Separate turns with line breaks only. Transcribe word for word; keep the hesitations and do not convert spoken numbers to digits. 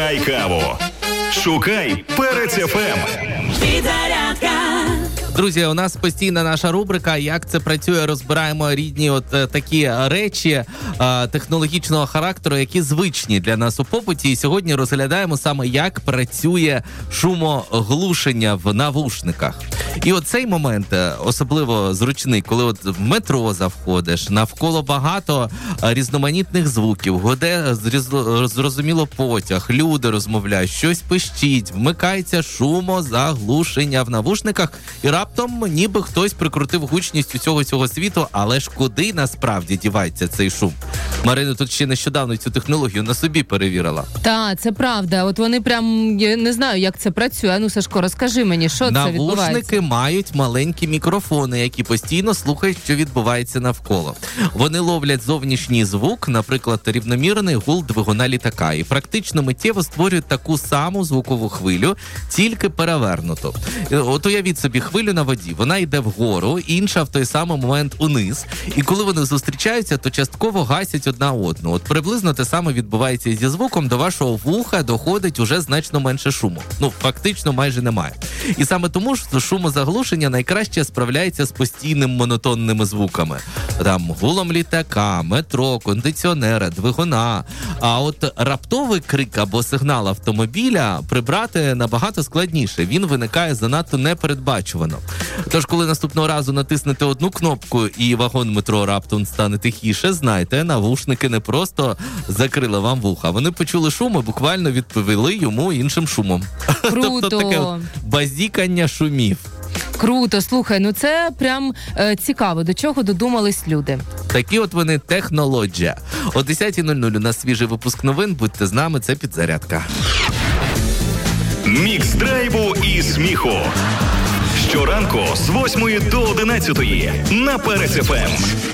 Шукай каву. Шукай Перець еф ем.
Підзарядка.
Друзі, у нас постійна наша рубрика «Як це працює?». Розбираємо рідні от е, такі речі е, технологічного характеру, які звичні для нас у побуті. І сьогодні розглядаємо саме, як працює шумоглушення в навушниках. І оцей момент особливо зручний, коли от в метро заходиш, навколо багато різноманітних звуків, гуде зрозуміло потяг, люди розмовляють, щось пищить, вмикається шумозаглушення в навушниках, і раптом ніби хтось прикрутив гучність усього цього світу, але ж куди насправді дівається цей шум? Марина тут ще нещодавно цю технологію на собі перевірила.
Так, це правда. От вони прям, я не знаю, як це працює. А ну, Сашко, розкажи мені, що це відбувається?
Навушники мають маленькі мікрофони, які постійно слухають, що відбувається навколо. Вони ловлять зовнішній звук, наприклад, рівномірний гул двигуна літака, і практично миттєво створюють таку саму звукову хвилю, тільки перевернуту. От уявіть собі хвилю на воді. Вона йде вгору, інша в той самий момент униз. І коли вони зустрічаються, то частково гасять одна одну. От приблизно те саме відбувається і зі звуком. До вашого вуха доходить уже значно менше шуму. Ну, фактично майже немає. І саме тому ж шумозаглушення найкраще справляється з постійним монотонними звуками. Там гулом літака, метро, кондиціонера, двигуна. А от раптовий крик або сигнал автомобіля прибрати набагато складніше. Він виникає занадто непередбачувано. Тож, коли наступного разу натиснете одну кнопку і вагон метро раптом стане тихіше, знайте, навушники не просто закрили вам вуха. Вони почули шум і буквально відповіли йому іншим шумом.
Круто!
Тобто таке от базікання шумів.
Круто, слухай, ну це прям е, цікаво, до чого додумались люди.
Такі от вони технологія. О десята нуль нуль у нас свіжий випуск новин, будьте з нами, це «Підзарядка».
Мікс драйву і сміху. Щоранку з восьмої до одинадцятої на Перець еф ем.